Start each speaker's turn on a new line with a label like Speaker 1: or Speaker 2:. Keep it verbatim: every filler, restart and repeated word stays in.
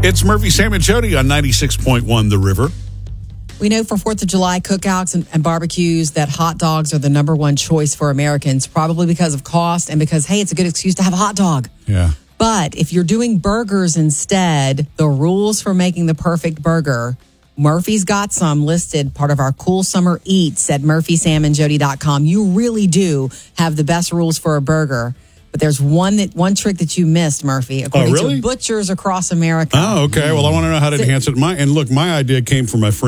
Speaker 1: It's Murphy, Sam, and Jody on ninety-six point one The River.
Speaker 2: We know for fourth of July cookouts and, and barbecues that hot dogs are the number one choice for Americans, probably because of cost and because, hey, it's a good excuse to have a hot dog.
Speaker 1: Yeah.
Speaker 2: But if you're doing burgers instead, the rules for making the perfect burger, Murphy's got some listed, part of our cool summer eats at murphy sam and jody dot com. You really do have the best rules for a burger. But there's one that one trick that you missed, Murphy, according
Speaker 1: oh, really?
Speaker 2: to butchers across America.
Speaker 1: Oh, okay. Well, I want to know how to enhance it. My, and look, my idea came from my friend